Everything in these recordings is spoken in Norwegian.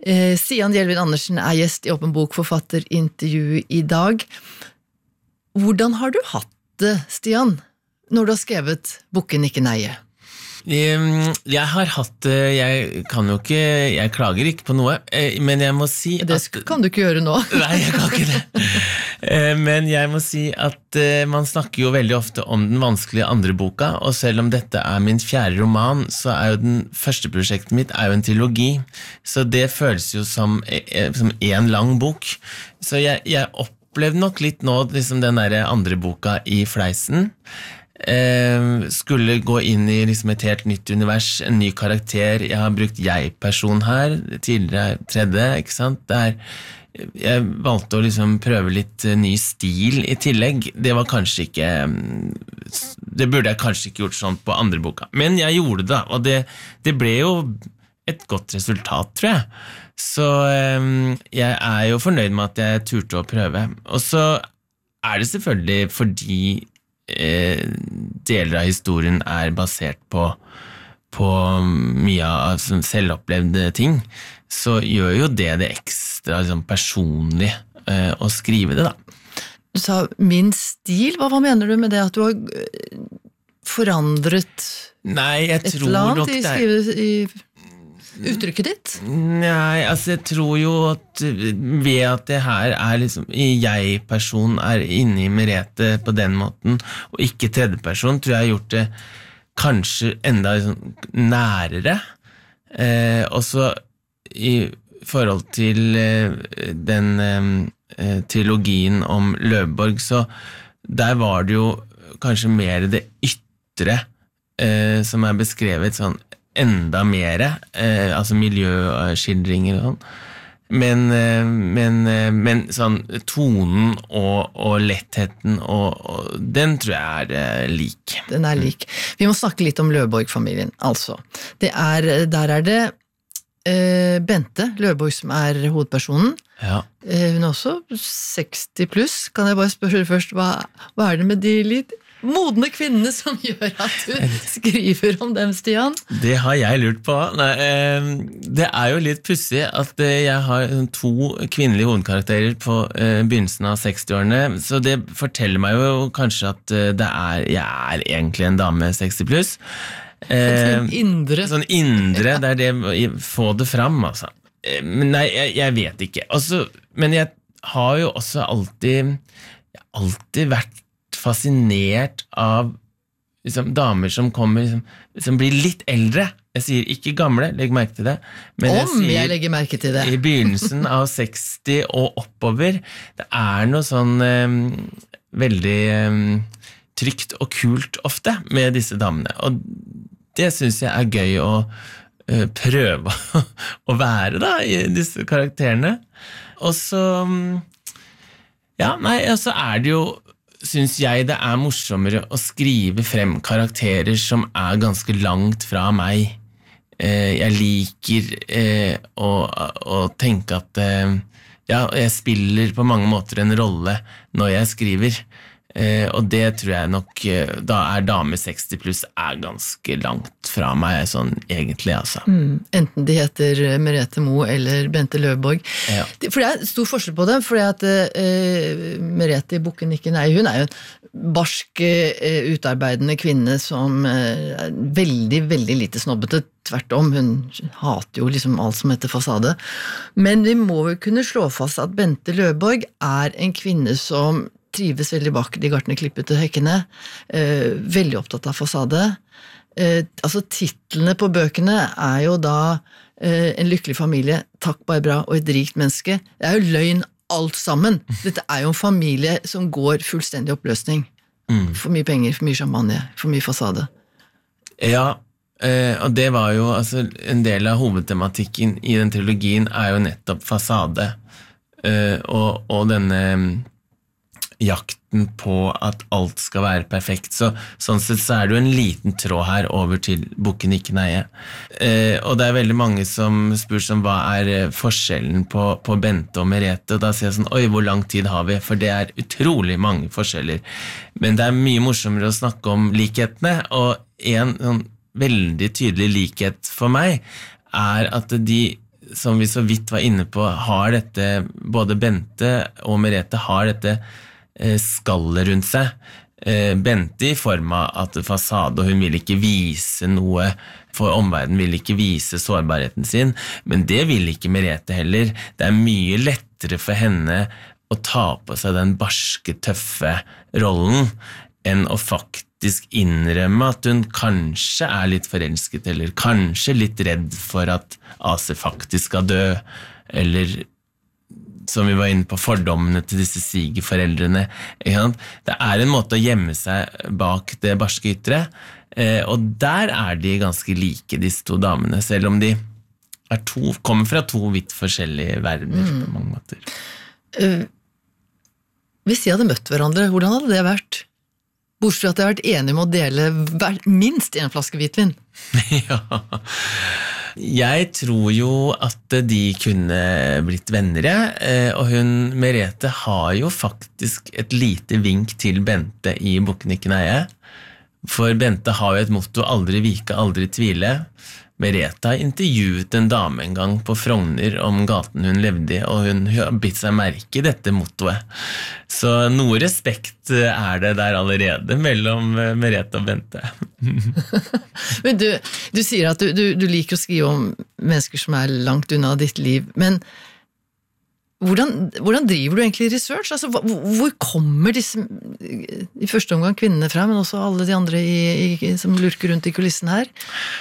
Stian Gjelvin Andersen gjest I Åpen Bok forfatterintervju I dag. Hvordan har du hatt det, Stian, når du har skrevet boken Ikke neie? Jeg har hatt jeg kan jo ikke, jeg klager ikke på noe, men jeg må si det kan du ikke gjøre nå. Nei, jeg kan ikke det. Men jeg må si at man snakker jo veldig ofte om den vanskelige andre boka, og selv om dette min 4. roman, så jo den første prosjektet mitt jo en trilogi, så det føles jo som en lang bok. Så jeg opplevde nok litt nå liksom den der andre boka I fleisen, skulle gå inn I liksom et helt nytt univers, en ny karakter. Jeg har brukt jeg-person her, tidligere 3., ikke sant? Jeg valgte å liksom prøve litt ny stil I tillegg. Det var kanskje ikke det burde jeg kanskje ikke gjort sånn på andre boka. Men jeg gjorde det, og det ble jo et godt resultat, tror jeg. Så jeg jo fornøyd med at jeg turte å prøve. Og så det selvfølgelig fordi deler av historien basert på mye av selvopplevde ting, så gjør jo det ekstra liksom, personlig å skrive det da. Du sa min stil, hva mener du med det at du har forandret Nei, jeg tror nok I uttrykket ditt? Nei, altså jeg tror jo at ved at det her liksom jeg-person inne I Merete på den måten, og ikke tredjeperson, tror jeg har gjort det kanskje enda liksom, nærere. Og så I forhold til den trilogien om Løvborg, så der var det jo kanskje mer det ytre som beskrevet sånn enda mere, altså miljøskildringer og sånn. Men sånn tonen og lettheten og den tror jeg lik. Den lik. Vi må snakke litt om Løvborg-familien, altså. Der det Bente Løvborg som hovedpersonen. Ja. Hun også 60 pluss. Kan jeg bare spørre først, hva det med de litt modne kvinnene som gjør at du skriver om dem, Stian? Det har jeg lurt på. Nei, det jo litt pussig at jeg har 2 kvinnelige hovedkarakterer på begynnelsen av 60-årene, så det forteller meg jo kanskje at jeg egentlig en dame 60 pluss. Sånn indre. Sånn indre, ja. Det få det fram, altså. Men nei, jeg vet ikke. Men jeg har jo også alltid vært fascinert av liksom, damer som kommer som blir litt eldre. Jeg sier ikke gamle, legg merke til det. Men jeg legger merke til det. I begynnelsen av 60 og oppover, det noe sånn veldig trygt og kult ofte med disse damene. Og det synes jeg gøy å prøve å være da, I disse karakterene. Og så så det jo synes jeg det morsommere å skrive frem karakterer som ganske langt fra meg. Jeg liker å tenke at jeg spiller på mange måter en rolle når jeg skriver. Og det tror jeg nok da dame 60 pluss ganske langt fra meg sånn egentlig altså. Enten de heter Merete Moe eller Bente Løvborg. Ja. For det stor forskjell på det, fordi at Merete I boken Ikke nei, hun jo en barsk, utarbeidende kvinne som veldig, veldig lite snobbete, tvert om, hun hater jo liksom alt som heter fasade. Men vi må jo kunne slå fast at Bente Løvborg en kvinne som trives veldig bak de gartnerklippete hekkene, veldig opptatt av fasade. Altså titlene på bøkene jo da En lykkelig familie, Takk Barbara og Et rikt menneske. Det jo løgn alt sammen. Dette jo en familie som går fullstendig oppløsning. For mye penger, for mye champagne, for mye fasade. Ja, og det var jo altså, en del av hovedtematikken I den trilogien jo nettopp fasade. Og denne jakten på at alt skal være perfekt. Sånn sett så det jo en liten tråd her over til boken Ikke neie. Og det veldig mange som spør som hva forskjellen på Bente og Merete, og da sier jeg sånn, oi, hvor lang tid har vi? For det utrolig mange forskjeller. Men det mye morsommere å snakke om likhetene, og en sånn veldig tydelig likhet for meg at de som vi så vidt var inne på, har dette, både Bente og Merete har dette skallet rundt seg. Bente i form av at fasade, og hun vil ikke vise noe, for omverdenen vil ikke vise sårbarheten sin, men det vil ikke Merete heller. Det mye lettere for henne å ta på seg den barske, tøffe rollen, enn å faktisk innrømme at hun kanskje litt forelsket, eller kanskje litt redd for at Ase faktisk skal dø, eller som vi var inne på, fordommene til disse svigerforeldrene. Det en måte å gjemme seg bak det barske ytre, og der de ganske like, disse to damene, selv om de kommer fra to vidt forskjellige verdener på mange måter. Hvis de hadde møtt hverandre, hvordan hadde det vært? Bortsett fra at de har vært enige om å dele minst en flaske hvitvin. Ja, jeg tror jo at de kunne blitt venner, og Merete har jo faktisk et lite vink til Bente i Bukken ikke Neie, for Bente har jo et motto, aldri vike, aldri tvile. Merete har intervjuet en dame en gang på Frogner om gaten hun levde i, og hun har bitt seg merke i dette mottoet. Så noe respekt det der allerede mellom Merete og Bente. Men du sier at du liker å skrive om mennesker som langt unna ditt liv, men hvordan driver du egentlig research? Altså, hvor kommer disse, i første omgang kvinnene fra, men også alle de andre som lurker rundt i kulissen her?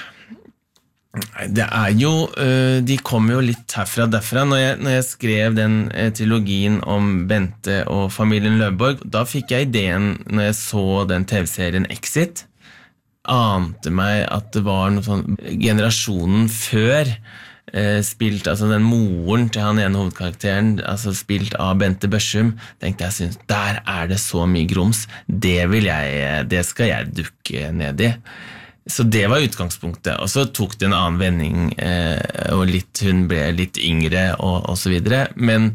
Det jo, de kommer jo litt herfra og derfra. Når jeg skrev den trilogien om Bente og familien Løvborg, da fikk jeg ideen når jeg så den TV-serien Exit, ante meg at det var noe sånn, generasjonen før spilt, altså den moren til han ene hovedkarakteren, altså spilt av Bente Børsum, tenkte jeg, der det så mye grums, det skal jeg dukke ned i. Så det var utgangspunktet, og så tok det en annen vending, og hun ble litt yngre, og så videre, men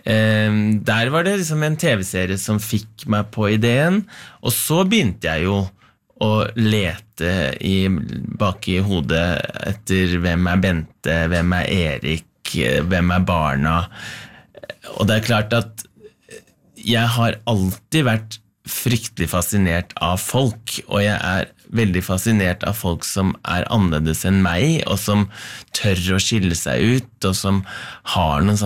der var det liksom en TV-serie som fikk meg på ideen, og så begynte jeg jo å lete bak i hodet etter hvem Bente, hvem Erik, hvem barna, og det klart at jeg har alltid vært fryktelig fascinert av folk, og jeg veldig fascinert av folk som annerledes enn meg, og som tør å skille seg ut, og som har noen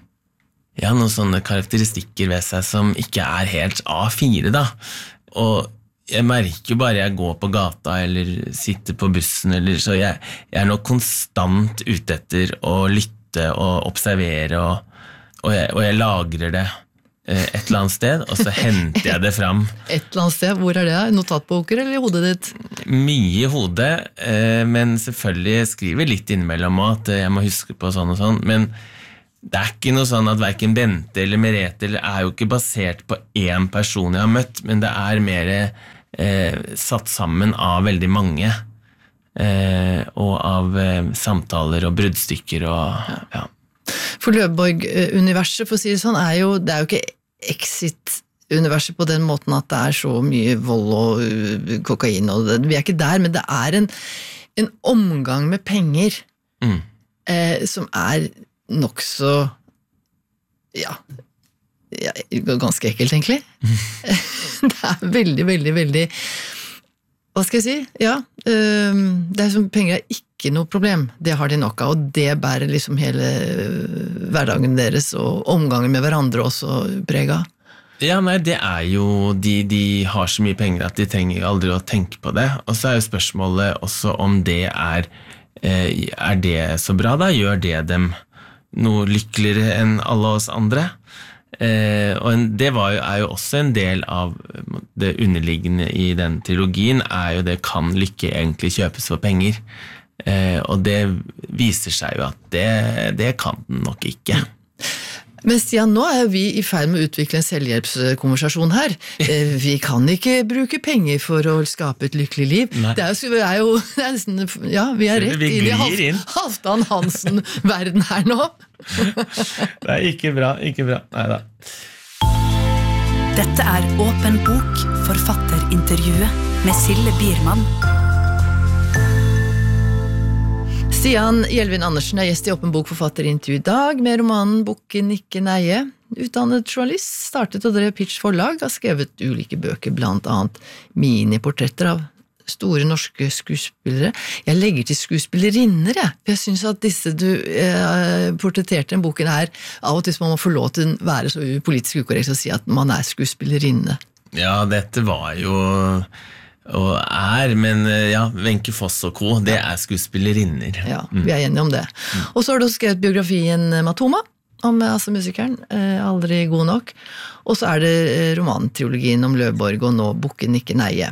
sånne karakteristikker ved seg som ikke helt A4 da. Og jeg merker jo bare jeg går på gata eller sitter på bussen, så jeg nok konstant ute etter å lytte og observere, og jeg lagrer det et eller annet sted, og så henter jeg det fram. Et eller annet sted, hvor det? Notatboker eller i hodet ditt? Mye i hodet, men selvfølgelig jeg skriver litt innimellom at jeg må huske på sånn og sånn, men det ikke noe sånn at hverken Bente eller Merete jo ikke basert på en person jeg har møtt, men det mer satt sammen av veldig mange, og av samtaler og bruddstykker og ja. For Løvborg-universet, for å si det sånn, det jo ikke Exit-universet på den måten at det så mye vold og kokain, og vi ikke der, men det en omgang med penger som nok så ganske ekkelt egentlig. Det veldig, veldig, veldig hva skal jeg si? Ja, det som penger ikke noe problem, det har de nok av, og det bærer liksom hele hverdagen deres, og omgangen med hverandre også prega. Ja, nei, det jo, de har så mye penger at de trenger aldri å tenke på det, og så jo spørsmålet også om det det så bra da, gjør det dem noe lykkeligere enn alle oss andre? Og det jo også en del av det underliggende i den trilogien, jo det kan lykke egentlig kjøpes for penger, og det viser seg jo at det kan den nok ikke. Men Stian, nå jo vi i ferd med å utvikle en selvhjelpskonversasjon her. Vi kan ikke bruke penger for å skape et lykkelig liv. Nei. Det jo nesten, ja, vi rett inn i Halvdan Hansen-verden her nå. Det ikke bra, ikke bra. Neida. Dette Åpen bok, forfatterintervjuet med Sille Biermann. Stian Gjelvin Andersen gjest I Åpen Bok forfatterintervju I dag med romanen Bukken ikke neie. Utdannet journalist, startet å drev Pitch forlag, har skrevet ulike bøker, blant annet miniportretter av store norske skuespillere. Jeg legger til skuespillerinner, jeg synes at disse du portretterte I boken av og til man må få lov til å være så politisk ukorrekt og si at man skuespillerinne. Ja, dette var jo og men ja, Wenche Foss og co, det skuespillerinner. Ja, vi enige om det. Og så har du skrevet biografien Matoma, om musikeren, aldri god nok. Og så det romantrilogien om Løvborg, og nå Bukken ikke neie.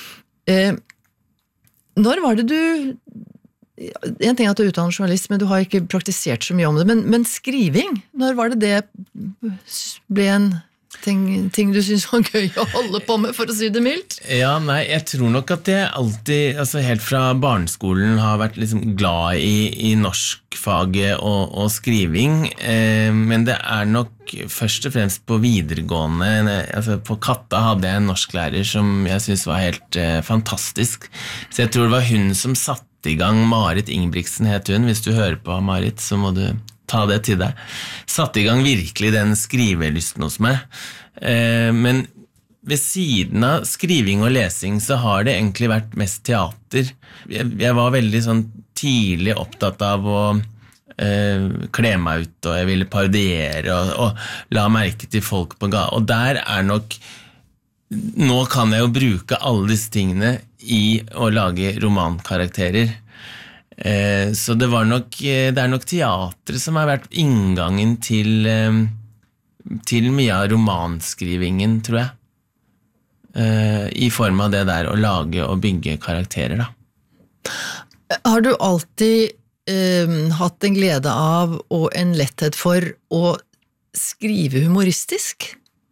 Når var det du en ting at du utdannet journalist, men du har ikke praktisert så mye om det, men skriving, når var det ble en ting du synes var gøy å holde på med, for å si det mildt? Ja, nei, jeg tror nok at jeg alltid, altså helt fra barneskolen har vært liksom glad I norskfaget og skriving, men det nok først og fremst på videregående, altså på Katta hadde jeg en norsklærer som jeg synes var helt fantastisk, så jeg tror det var hun som satte I gang, Marit Ingebrigtsen het hun, hvis du hører på Marit, så må du ta det til deg. Satte I gang virkelig den skrivelysten hos meg. Men ved siden av skriving og lesing så har det egentlig vært mest teater. Jeg var veldig sånn tidlig opptatt av å kle meg ut, og jeg ville parodiere og la merke til folk på gata. Og der nok nå kan jeg jo bruke alle disse tingene I å lage romankarakterer. Så det nok teater som har vært inngangen til mye av romanskrivingen, tror jeg. I form av det der å lage og bygge karakterer, da. Har du alltid hatt en glede av og en letthet for å skrive humoristisk?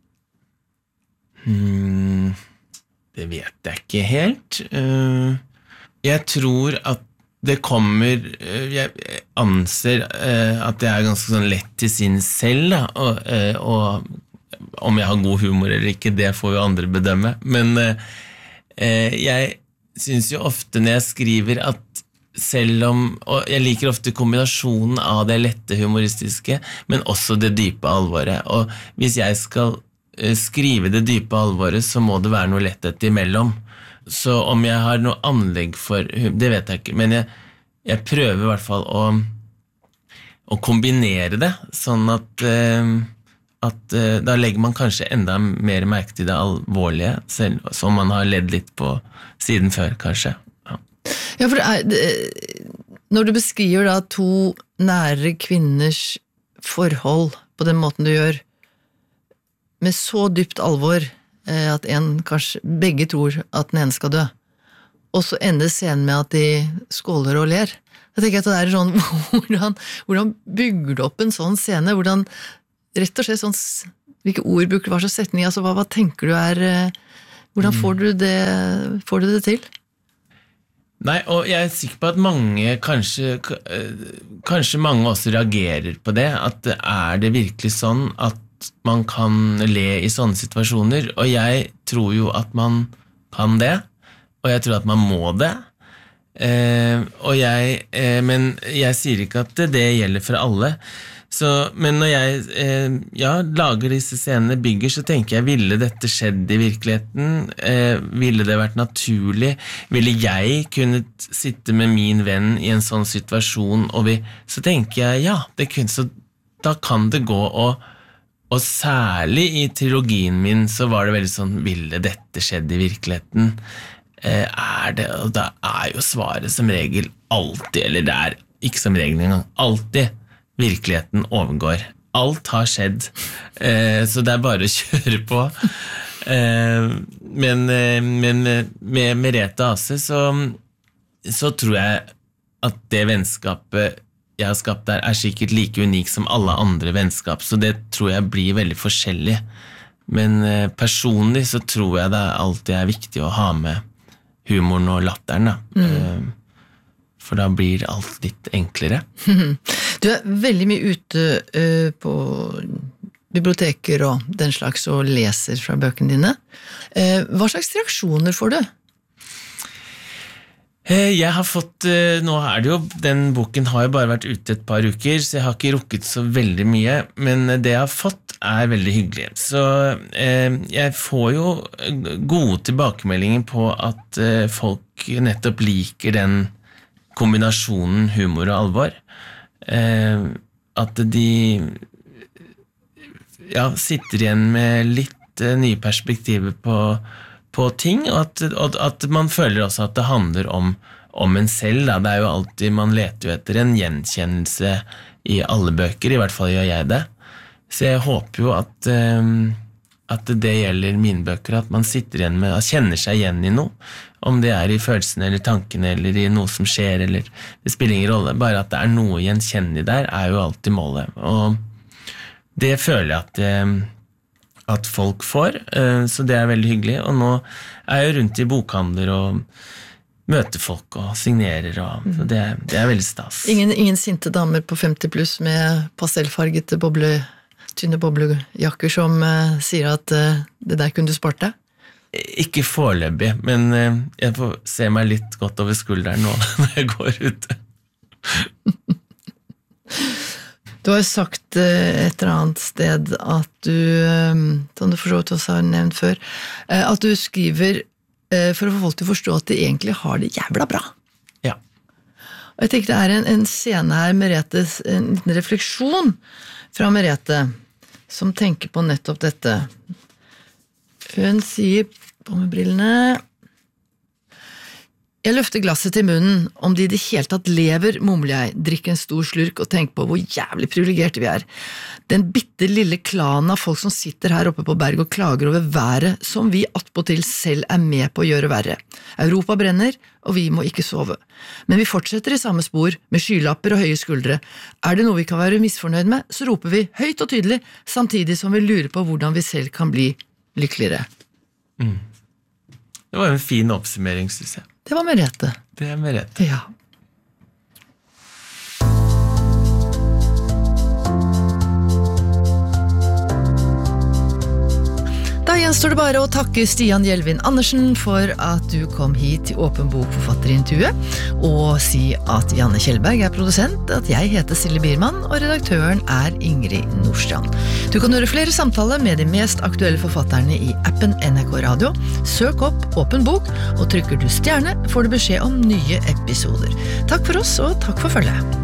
Det vet jeg ikke helt. Jeg tror at det kommer, jeg anser at det ganske sånn lett til sin selv, da, og om jeg har god humor eller ikke, det får jo andre bedømme, men jeg synes jo ofte når jeg skriver at selv om, og jeg liker ofte kombinasjonen av det lette humoristiske, men også det dype alvoret, og hvis jeg skal skrive det dype alvoret, så må det være noe letthet imellom. Så om jeg har noe anlegg for, det vet jeg ikke, men jeg prøver I hvert fall å kombinere det, sånn at da legger man kanskje enda mer merke til det alvorlige, selv som man har ledd litt på siden før, kanskje. Ja, for når du beskriver da to nære kvinners forhold på den måten du gjør, med så dypt alvor, at kanskje begge tror at den ene skal dø, og så ender scenen med at de skåler og ler. Jeg tenker at det sånn, hvordan bygger du opp en sånn scene, hvordan rett og slett sånn, hvilke ord bruker du, hva slags setning, altså hva tenker du hvordan får du det til? Nei, og jeg sikker på at mange, kanskje mange også reagerer på det, at det virkelig sånn at man kan le I sånne situasjoner, og jeg tror jo at man kan det, og jeg tror at man må det, men jeg sier ikke at det gjelder for alle, men når jeg lager disse scenene, bygger, så tenker jeg, ville dette skjedd I virkeligheten? Ville det vært naturlig? Ville jeg kunnet sitte med min venn I en sånn situasjon? Så tenker jeg, ja, det kunne, så da kan det gå og særlig I trilogien min så var det veldig sånn, ville dette skjedd I virkeligheten? Det, og da jo svaret som regel alltid, eller det ikke som regel engang, alltid virkeligheten overgår. Alt har skjedd, så det bare å kjøre på. Men med Merete Ase så tror jeg at det vennskapet jeg har skapt der sikkert like unik som alle andre vennskap, så det tror jeg blir veldig forskjellig. Men personlig så tror jeg det alltid viktig å ha med humoren og latteren, da. For da blir alt litt enklere. Du veldig mye ute på biblioteker og den slags og leser fra bøkene dine. Hva slags reaksjoner får du? Jeg har fått, nå det jo, den boken har jo bare vært ute et par uker, så jeg har ikke rukket så veldig mye, men det jeg har fått veldig hyggelig. Så jeg får jo gode tilbakemeldinger på at folk nettopp liker den kombinasjonen humor og alvor. At de sitter igjen med litt nye perspektiver på ting, og at man føler også at det handler om en selv. Da. Det jo alltid, man leter jo etter en gjenkjennelse i alle bøker, i hvert fall gjør jeg det. Så jeg håper jo at det gjelder mine bøker, at man sitter igjen med, kjenner seg igjen i noe, om det i følelsene eller tankene eller i noe som skjer, eller det spiller ingen rolle, bare at det noe gjenkjennelig der, jo alltid målet. Og det føler jeg at folk får, så det veldig hyggelig. Og nå jeg rundt i bokhandler og møter folk og signerer, og så det veldig stas. Ingen sinte damer på 50 pluss med pastellfargete tynne boblejakker som sier at det der kunne du spart deg? Ikke foreløpig, men jeg får se meg litt godt over skulderen nå når jeg går ute. Du har jo sagt et eller annet sted at du, som du for så vidt også har nevnt før, at du skriver for å få folk til å forstå at de egentlig har det jævla bra. Ja. Og jeg tenker det en scene her, Meretes, en liten refleksjon fra Merete, som tenker på nettopp dette. Hun sier på med brillene: Jeg løfter glasset til munnen, om de det helt tatt lever, mumler jeg, drikker en stor slurk og tenker på hvor jævlig privilegerte vi Den bitte lille klanen av folk som sitter her oppe på berg og klager over været, som vi attpåtil selv med på å gjøre verre. Europa brenner, og vi må ikke sove. Men vi fortsetter i samme spor, med skylapper og høye skuldre. Det noe vi kan være misfornøyd med, så roper vi høyt og tydelig, samtidig som vi lurer på hvordan vi selv kan bli lykkeligere. Det var en fin oppsummering, synes jeg. Det var Merete. Det Merete. Ja. Da gjenstår det bare å takke Stian Gjelvin Andersen for at du kom hit til Åpen Bok forfatterintervjuet, og si at Janne Kjellberg produsent, at jeg heter Silje Biermann, og redaktøren Ingrid Nordstrand. Du kan høre flere samtaler med de mest aktuelle forfatterne i appen NRK Radio. Søk opp Åpen Bok, og trykker du stjerne, får du beskjed om nye episoder. Takk for oss, og takk for følget.